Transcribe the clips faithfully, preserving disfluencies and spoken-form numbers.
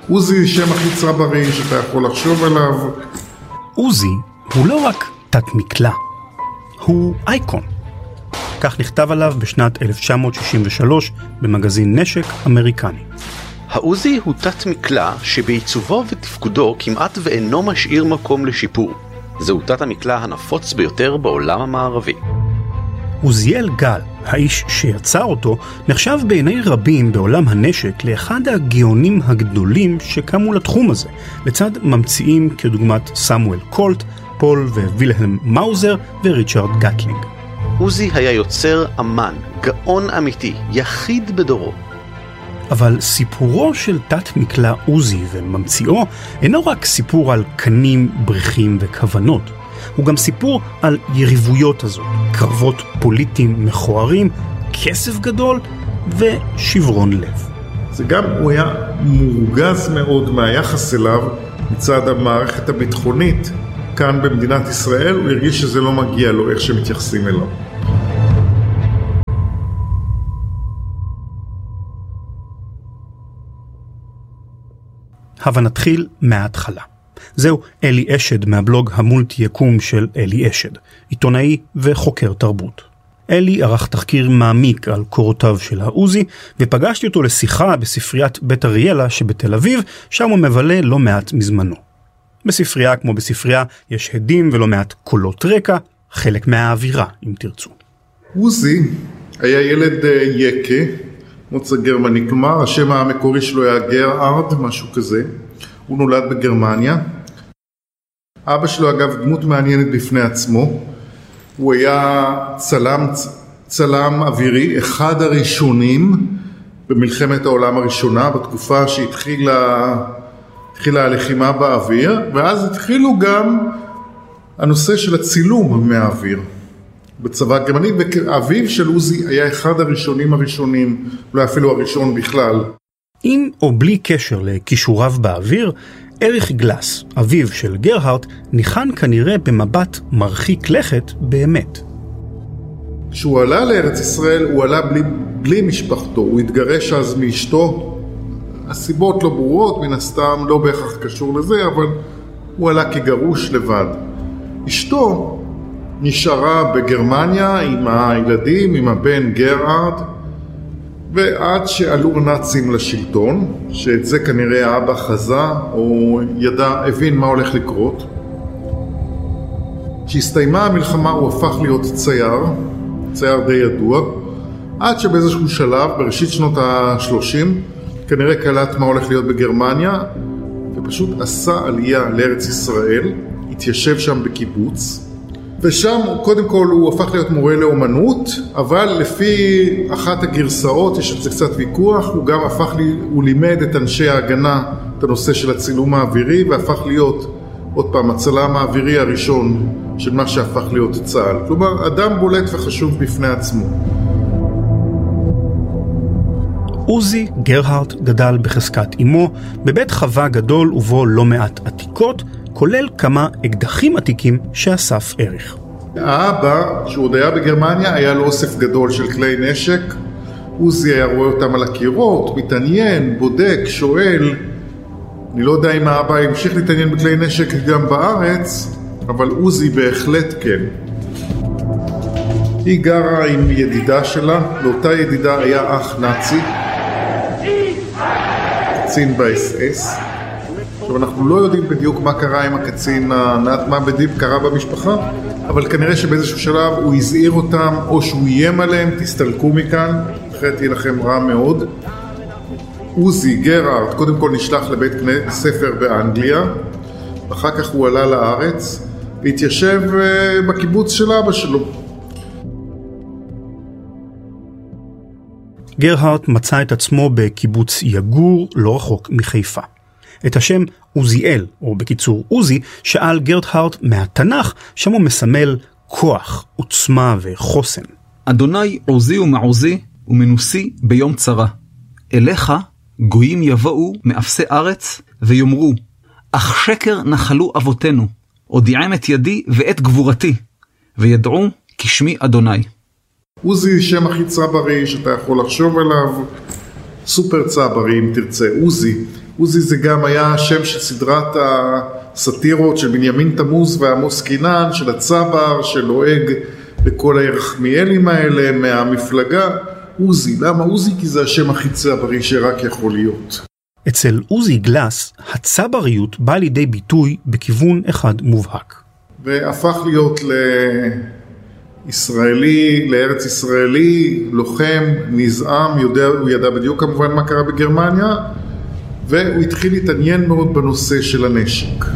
עוזי שם הכי צבררי שאתה יכול לחשוב עליו. עוזי הוא לא רק תת מקלע, הוא אייקון. כך נכתב עליו בשנת אלף תשע מאות שישים ושלוש במגזין נשק אמריקני. העוזי הוא תת מקלע שבעיצובו ותפקודו כמעט ואינו משאיר מקום לשיפור. זהו תת המקלע הנפוץ ביותר בעולם המערבי. עוזיאל גל, האיש שיצר אותו, נחשב בעיני רבים בעולם הנשק לאחד הגאונים הגדולים שקמו לתחום הזה, לצד ממציאים כדוגמת סמואל קולט, פול ווילהלם מאוזר וריצ'רד גטלינג. עוזי היה יוצר אמן, גאון אמיתי, יחיד בדורו. אבל סיפורו של תת מקלע עוזי וממציאו אינו רק סיפור על קנים, בריחים וכוונות. הוא גם סיפור על יריבויות הזאת, קרבות פוליטיים מכוערים, כסף גדול ושברון לב. זה גם, הוא היה מורגז מאוד מהיחס אליו מצד המערכת הביטחונית כאן במדינת ישראל. הוא הרגיש שזה לא מגיע לו איך שמתייחסים אליו. הבה נתחיל מההתחלה. זהו אלי אשד מהבלוג המולטי יקום של אלי אשד, עיתונאי וחוקר תרבות. אלי ערך תחקיר מעמיק על קורותיו של העוזי, ופגשתי אותו לשיחה בספריית בית אריאלה שבתל אביב, שם הוא מבלה לא מעט מזמנו. בספרייה כמו בספרייה יש הדים ולא מעט קולות רקע, חלק מהאווירה אם תרצו. עוזי היה ילד יקה, מוצא גרמני, כלומר השם המקורי שלו היה גרהרד, משהו כזה. הוא נולד בגרמניה. אבא שלו אגב דמות מעניינת בפני עצמו. הוא היה צלם, צלם אווירי, אחד הראשונים במלחמת העולם הראשונה, בתקופה שהתחילה התחילה הלחימה באוויר, ואז התחילו גם הנושא של הצילום מהאוויר בצבא הגרמני, ואביו של עוזי היה אחד הראשונים הראשונים, אולי אפילו הראשון בכלל. עם או בלי קשר לכישוריו באוויר, אריך גלס, אביו של גרהרד, ניחן כנראה במבט מרחיק לכת באמת. כשהוא עלה לארץ ישראל, הוא עלה בלי, בלי משפחתו, הוא התגרש אז מאשתו. הסיבות לא ברורות, מן הסתם לא בהכרח קשור לזה, אבל הוא עלה כגרוש לבד. אשתו נשארה בגרמניה עם הילדים, עם הבן גרהרד, ועד שעלו נאצים לשלטון, שאת זה כנראה האבא חזה או ידע, הבין מה הולך לקרות. כשהסתיימה המלחמה הוא הפך להיות צייר, צייר די ידוע, עד שבאיזשהו שלב, בראשית שנות ה-שלושים, כנראה קלט מה הולך להיות בגרמניה, ופשוט עשה עלייה לארץ ישראל, התיישב שם בקיבוץ, ושם קודם כל הוא הפך להיות מורה לאומנות, אבל לפי אחת הגרסאות, יש על זה קצת ויכוח, הוא גם הפך, לי, הוא לימד את אנשי ההגנה את הנושא של הצילום האווירי, והפך להיות עוד פעם הצלם האווירי הראשון של מה שהפך להיות צה"ל. כלומר, אדם בולט וחשוב בפני עצמו. עוזי גרהרד גדל בחזקת אמו, בבית חווה גדול ובו לא מעט עתיקות, כולל כמה אקדחים עתיקים שאסף אריך. האבא, שהוא עוד היה בגרמניה, היה לו אוסף גדול של כלי נשק. עוזי היה רואה אותם על הקירות, מתעניין, בודק, שואל. אני לא יודע אם האבא המשיך להתעניין בכלי נשק גם בארץ, אבל עוזי בהחלט כן. היא גרה עם ידידה שלה, לאותה ידידה היה אח נאצי, קצין ב-אס אס. עכשיו אנחנו לא יודעים בדיוק מה קרה עם הקצין, מה בדיוק קרה במשפחה, אבל כנראה שבאיזשהו שלב הוא הזהיר אותם, או שהוא איים עליהם, תסתלקו מכאן, אחרת יהיה לכם רע מאוד. עוזי גרהרד קודם כל נשלח לבית ספר באנגליה, אחר כך הוא עלה לארץ, והתיישב בקיבוץ של אבא שלו. גרהרד מצא את עצמו בקיבוץ יגור, לא רחוק מחיפה. את השם עוזיאל, או בקיצור עוזי, שאל גרהרד מהתנ"ך, שם הוא מסמל כוח, עוצמה וחוסן. אדוני עוזי ומעוזי ומנוסי ביום צרה. אליך גויים יבואו מאפסי ארץ ויאמרו, אך שקר נחלו אבותינו, הודיעם את ידי ואת גבורתי, וידעו כשמי אדוני. עוזי שם הכי צברי שאתה יכול לחשוב עליו, סופר צברי אם תרצה. עוזי עוזי זה גם היה השם של סדרת הסטירות של בנימין תמוז ועמוס קינן, של הצבר שלועג לכל הירחמיאלים האלה מהמפלגה. עוזי, למה עוזי? כי זה השם הכי צברי שרק יכול להיות. אצל עוזי גלס הצבריות באה לידי ביטוי בכיוון אחד מובהק. והפך להיות לישראלי, לארץ ישראלי, לוחם, נזעם, יודע, הוא ידע בדיוק כמובן מה קרה בגרמניה, והוא התחיל להתעניין מאוד בנושא של הנשק.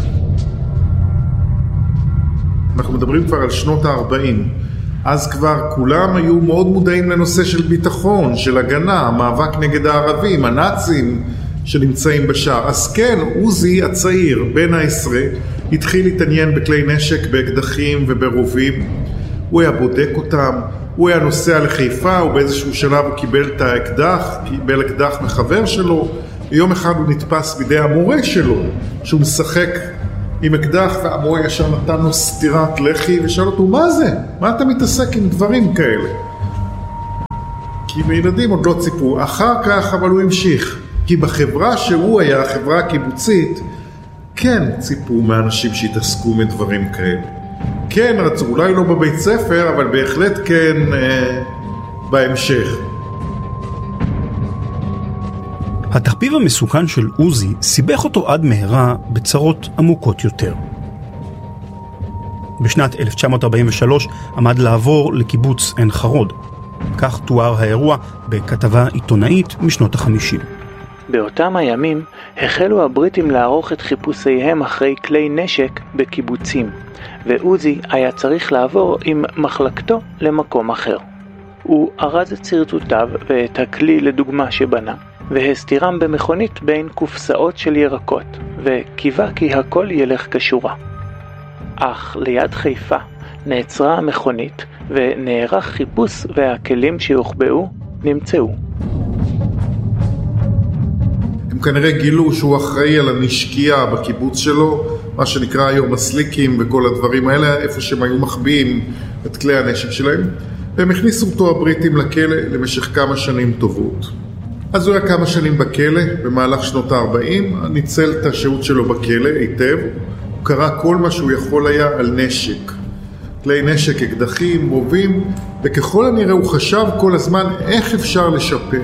אנחנו מדברים כבר על שנות ה-ארבעים. אז כבר כולם היו מאוד מודעים לנושא של ביטחון, של הגנה, המאבק נגד הערבים, הנאצים שנמצאים בשער. אז כן, עוזי הצעיר, בן העשרה, התחיל להתעניין בכלי נשק, באקדחים וברובים. הוא היה בודק אותם, הוא היה נוסע לחיפה, ובאיזשהו שלב הוא קיבל את האקדח, קיבל אקדח מחבר שלו. יום אחד הוא נתפס בידי המורה שלו, שהוא משחק עם אקדח, והמורה ישר נתן לו סטירת לחי ושאל אותו, מה זה? מה אתה מתעסק עם דברים כאלה? כי מילדים עוד לא ציפו. אחר כך אבל הוא המשיך, כי בחברה שהוא היה, החברה הקיבוצית, כן ציפו מאנשים שהתעסקו מדברים כאלה. כן רצו, אולי לא בבית ספר, אבל בהחלט כן אה, בהמשך. התחביב המסוכן של עוזי סיבך אותו עד מהרה בצרות עמוקות יותר. בשנת אלף תשע מאות ארבעים ושלוש עמד לעבור לקיבוץ עין חרוד. כך תואר האירוע בכתבה עיתונאית משנות החמישים. באותם הימים החלו הבריטים לערוך את חיפושיהם אחרי כלי נשק בקיבוצים, ועוזי היה צריך לעבור עם מחלקתו למקום אחר. הוא ארז את סרטוטיו ואת הכלי לדוגמה שבנה, והסתירם במכונית בין קופסאות של ירקות, וקיווה כי הכל ילך כשורה. אך ליד חיפה נעצרה המכונית ונערך חיפוש, והכלים שהוחבאו נמצאו. הם כנראה גילו שהוא אחראי על הנשקייה בקיבוץ שלו, מה שנקרא היום הסליקים וכל הדברים האלה, איפה שהם היו מחביאים את כלי הנשק שלהם, והם הכניסו אותו הבריטים לכלא למשך כמה שנים טובות. אז הוא היה כמה שנים בכלא, במהלך שנות ה-ארבעים, ניצל את השהות שלו בכלא היטב, הוא קרא כל מה שהוא יכול היה על נשק. כלי נשק, אקדחים, רובים, וככל הנראה הוא חשב כל הזמן איך אפשר לשפר.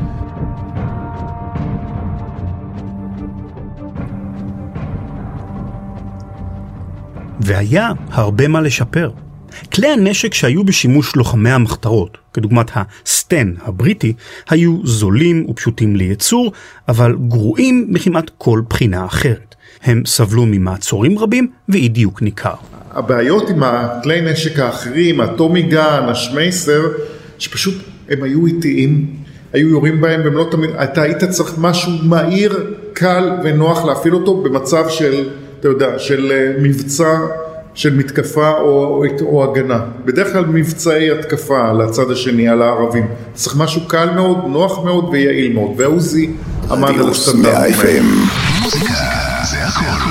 והיה הרבה מה לשפר. כלי הנשק שהיו בשימוש לוחמי המחתרות, כדוגמת הסטן הבריטי, היו זולים ופשוטים לייצור, אבל גרועים מכמעט כל בחינה אחרת. הם סבלו ממעצורים רבים ואי דיוק ניכר. הבעיות עם הכלי נשק האחרים, הטומיגן, השמייסר, שפשוט הם היו איטיים, היו יורים בהם, והם לא תמיד, אתה היית צריך משהו מהיר, קל ונוח להפעיל אותו במצב של, אתה יודע, של מבצע, של מתקפה או, או הגנה. בדרך כלל מבצעי התקפה על הצד השני, על הערבים. צריך משהו קל מאוד, נוח מאוד ויעיל מאוד. ועוזי עמד על הסטנדרטים האלה. מוזיקה זה הכל.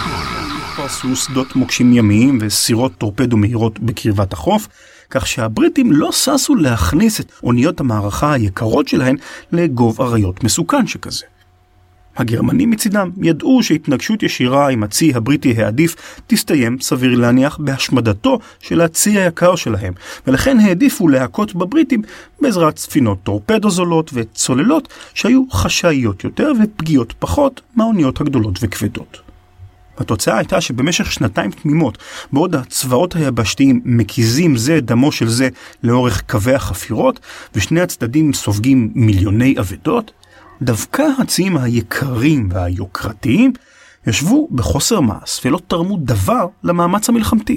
פרסו שדות מוקשים ימיים וסירות טורפדו מהירות בקרבת החוף, כך שהבריטים לא ססו להכניס את אוניות המערכה היקרות שלהן לגוב אריות מסוכן שכזה. הגרמנים מצידם ידעו שהתנגשות ישירה עם הצי הבריטי העדיף תסתיים סביר להניח בהשמדתו של הצי היקר שלהם, ולכן העדיפו להכות בבריטים בעזרת ספינות טורפדו זולות וצוללות שהיו חשאיות יותר ופגיעות פחות מהאוניות הגדולות וכבדות. התוצאה הייתה שבמשך שנתיים תמימות, בעוד הצבאות היבשתיים מקיזים זה דמו של זה לאורך קווי החפירות, ושני הצדדים סופגים מיליוני אבדות, דווקא הציים היקרים והיוקרתיים ישבו בחוסר מעש ולא תרמו דבר למאמץ המלחמתי.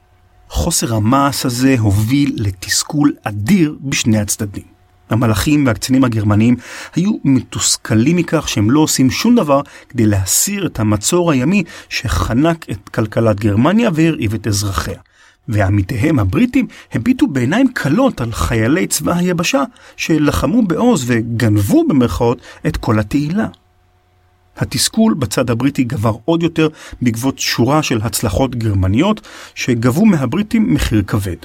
חוסר המעש הזה הוביל לתסכול אדיר בשני הצדדים. המלאכים והקצינים הגרמניים היו מתוסכלים מכך שהם לא עושים שום דבר כדי להסיר את המצור הימי שחנק את כלכלת גרמניה והרעיב את אזרחיה. ועמיתיהם הבריטים הביטו בעיניים קלות על חיילי צבא היבשה שלחמו בעוז וגנבו במרכאות את כל התהילה. התסכול בצד הבריטי גבר עוד יותר בעקבות שורה של הצלחות גרמניות שגבו מהבריטים מחיר כבד.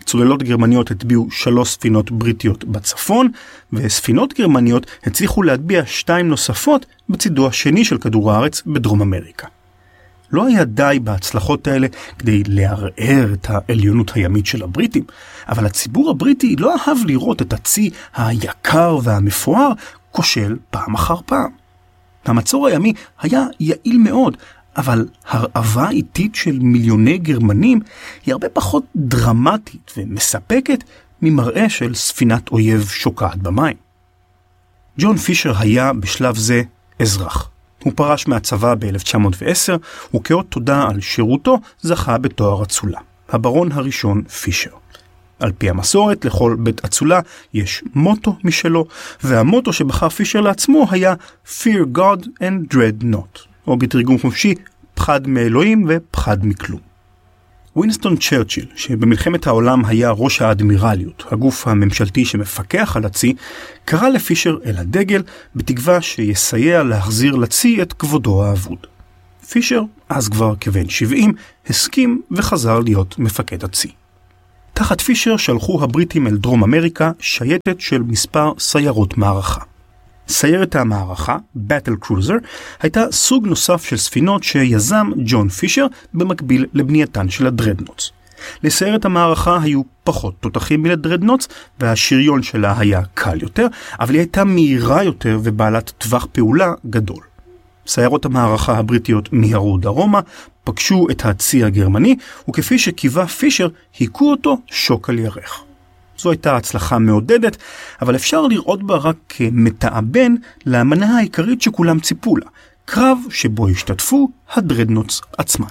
צוללות גרמניות הטביעו שלוש ספינות בריטיות בצפון, וספינות גרמניות הצליחו להטביע שתיים נוספות בצידו השני של כדור הארץ בדרום אמריקה. לא היה די בהצלחות האלה כדי לערער את העליונות הימית של הבריטים, אבל הציבור הבריטי לא אהב לראות את הצי היקר והמפואר כושל פעם אחר פעם. המצור הימי היה יעיל מאוד, אבל הרעבה איטית של מיליוני גרמנים היא הרבה פחות דרמטית ומספקת ממראה של ספינת אויב שוקעת במים. ג'ון פישר היה בשלב זה אזרח. הוא פרש מהצבא ב-אלף תשע מאות ועשר, וכאות תודה על שירותו זכה בתואר אצולה, הברון הראשון פישר. על פי המסורת, לכל בית אצולה יש מוטו משלו, והמוטו שבחר פישר לעצמו היה Fear God and Dread Not, או בתרגום חופשי, פחד מאלוהים ופחד מכלום. ווינסטון צ'רצ'יל, שבמלחמת העולם היה ראש האדמירליות, הגוף הממשלתי שמפקח על הצי, קרא לפישר אל הדגל בתקווה שיסייע להחזיר לצי את כבודו האבוד. פישר, אז כבר כבן שבעים, הסכים וחזר להיות מפקד הצי. תחת פישר שלחו הבריטים אל דרום אמריקה שייטת של מספר סיירות מערכה. סיירת המערכה, Battle Cruiser, הייתה סוג נוסף של ספינות שיזם ג'ון פישר במקביל לבנייתן של הדרדנוטס. לסיירת המערכה היו פחות תותחים מלדרדנוטס, והשריון שלה היה קל יותר, אבל היא הייתה מהירה יותר ובעלת טווח פעולה גדול. סיירות המערכה הבריטיות מיהרו דרומה, פגשו את הצי הגרמני, וכפי שקיווה פישר, היכו אותו שוק על ירך. זו הייתה הצלחה מעודדת, אבל אפשר לראות בה רק כמתאבן למנה העיקרית שכולם ציפו לה, קרב שבו השתתפו הדרדנוטס עצמן.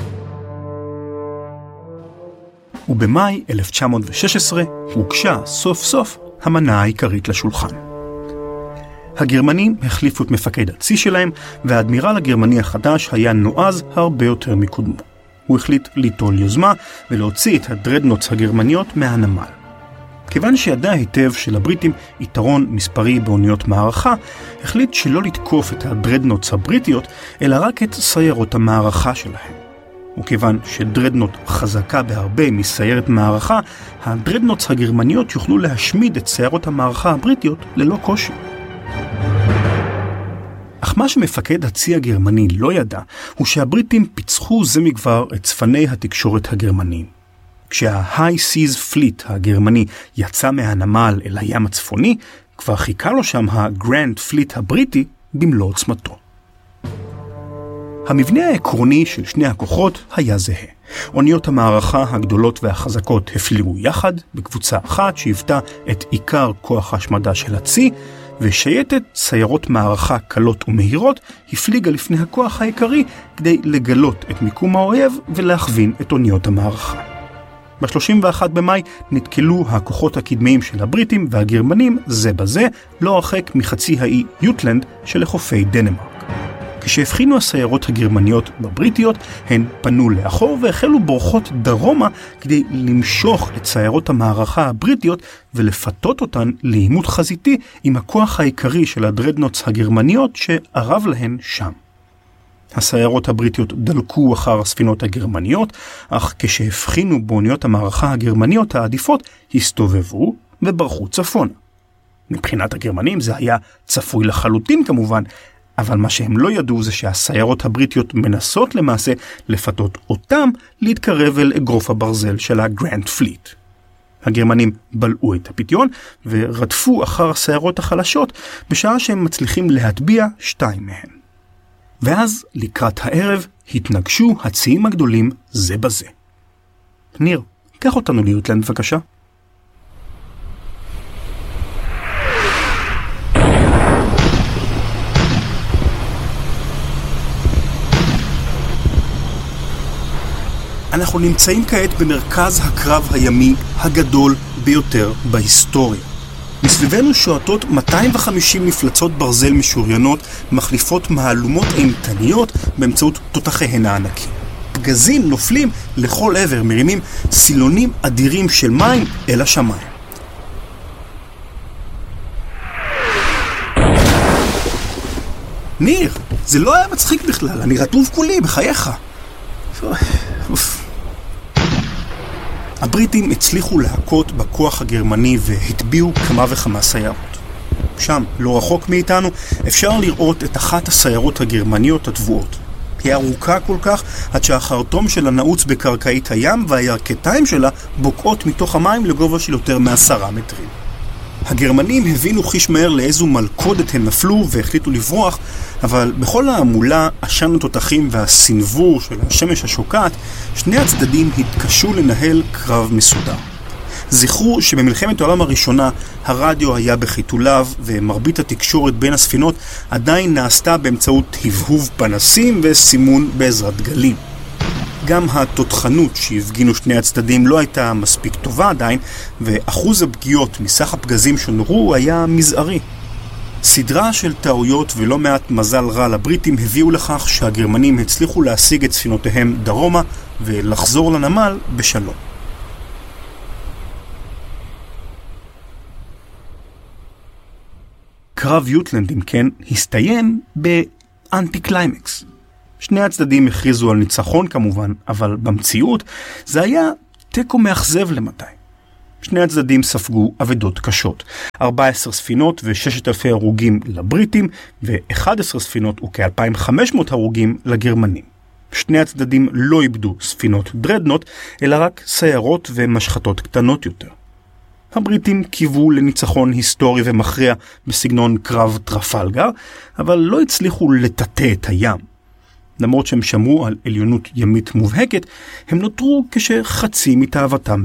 ובמאי אלף תשע מאות ושש עשרה הוגשה סוף סוף המנה העיקרית לשולחן. הגרמנים החליפו את מפקד הצי שלהם, והאדמירל הגרמני החדש היה נועז הרבה יותר מקודמו. הוא החליט ליטול יוזמה ולהוציא את הדרדנוטס הגרמניות מהנמל. כיוון שידע היטב שלבריטים יתרון מספרי באוניות מערכה, החליט שלא לתקוף את הדרדנוטס הבריטיות, אלא רק את סיירות המערכה שלהם. וכיוון שדרדנוט חזקה בהרבה מסיירת מערכה, הדרדנוטס הגרמניות יוכלו להשמיד את סיירות המערכה הבריטיות ללא קושי. אך מה שמפקד הצי הגרמני לא ידע, הוא שהבריטים פיצחו זה מכבר את צפני התקשורת הגרמניים. כשה-High Seas Fleet הגרמני יצא מהנמל אל הים הצפוני, כבר חיכה לו שם ה-Grand Fleet הבריטי במלוא עוצמתו. המבנה העקרוני של שני הכוחות היה זהה. אוניות המערכה הגדולות והחזקות הפליגו יחד בקבוצה אחת שהיוותה את עיקר כוח ההשמדה של הצי, ושייטת סיירות מערכה קלות ומהירות הפליגה לפני הכוח העיקרי כדי לגלות את מיקום האויב ולהכווין את אוניות המערכה. ב-שלושים ואחד במאי נתקלו הכוחות הקדמיים של הבריטים והגרמנים זה בזה, לא הרחק מחצי האי יוטלנד שלחופי דנמרק. כשהבחינו הסיירות הגרמניות בבריטיות, הן פנו לאחור והחלו בורחות דרומה כדי למשוך את סיירות המערכה הבריטיות ולפתות אותן לעימות חזיתי עם הכוח העיקרי של הדרדנוטס הגרמניות שערב להן שם. הסיירות הבריטיות דלקו אחר הספינות הגרמניות, אך כשהבחינו באוניות המערכה הגרמניות העדיפות, הסתובבו וברחו צפונה. מבחינת הגרמנים זה היה צפוי לחלוטין כמובן, אבל מה שהם לא ידעו זה שהסיירות הבריטיות מנסות למעשה לפתות אותם להתקרב אל אגרוף הברזל של הגרנד פליט. הגרמנים בלעו את הפתיון ורדפו אחר הסיירות החלשות בשעה שהם מצליחים להטביע שתיים מהן. ואז לקראת הערב התנגשו הציים הגדולים זה בזה. ניר, קח אותנו ליוטלנד בבקשה. אנחנו נמצאים כעת במרכז הקרב הימי הגדול ביותר בהיסטוריה. מסביבנו שועטות מאתיים וחמישים מפלצות ברזל משוריינות, מחליפות מהלומות אימתניות באמצעות תותחיהן הענקים. פגזים נופלים לכל עבר, מרימים סילונים אדירים של מים אל השמיים. ניר, זה לא היה מצחיק בכלל, אני רטוב כולי, בחייך. הבריטים הצליחו להכות בכוח הגרמני והטביעו כמה וכמה סיירות. שם, לא רחוק מאיתנו, אפשר לראות את אחת הסיירות הגרמניות הטבועות. היא ארוכה כל כך עד שהחרטום שלה נעוץ בקרקעית הים והירכתיים שלה בוקעות מתוך המים לגובה של יותר מעשרה מטרים. הגרמנים הבינו חיש מהר לאיזו מלכודת הם נפלו והחליטו לברוח, אבל בכל העמולה, עשן התותחים והסנבור של השמש השוקעת, שני הצדדים התקשו לנהל קרב מסודר. זכרו שבמלחמת העולם הראשונה הרדיו היה בחיתוליו ומרבית התקשורת בין הספינות עדיין נעשתה באמצעות הבהוב פנסים וסימון בעזרת דגלים. גם התותחנות שהפגינו שני הצדדים לא הייתה מספיק טובה עדיין, ואחוז הפגיעות מסך הפגזים שנורו היה מזערי. סדרה של טעויות ולא מעט מזל רע לבריטים הביאו לכך שהגרמנים הצליחו להשיג את ספינותיהם דרומה ולחזור לנמל בשלום. קרב יוטלנד, אם כן, הסתיים באנטי קליימקס. שני הצדדים הכריזו על ניצחון כמובן, אבל במציאות זה היה תיקו מאכזב למדי. שני הצדדים ספגו אבדות קשות. ארבע עשרה ספינות ו-ששת אלפים הרוגים לבריטים, ו-אחת עשרה ספינות ו-כאלפיים וחמש מאות הרוגים לגרמנים. שני הצדדים לא איבדו ספינות דרדנוט, אלא רק סיירות ומשחטות קטנות יותר. הבריטים קיוו לניצחון היסטורי ומכריע בסגנון קרב טרפלגר, אבל לא הצליחו לטאטא את הים. למרות שהם שמרו על עליונות ימית מובהקת, הם נותרו כשחצי מתאוותם